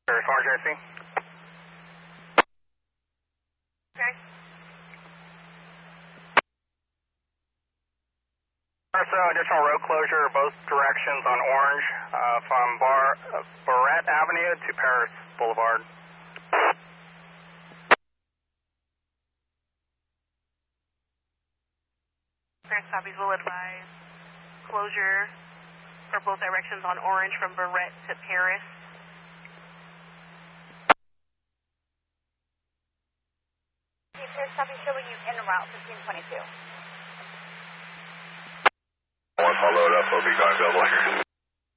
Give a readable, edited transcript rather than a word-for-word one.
There's Orange AC. Okay. Also, additional road closure both directions on Orange from Barrett Avenue to Paris Boulevard. Paris copies will advise closure for both directions on Orange from Barrett to Paris. Paris copy showing you en route 1522. One, I'll load up, I'll be going double here.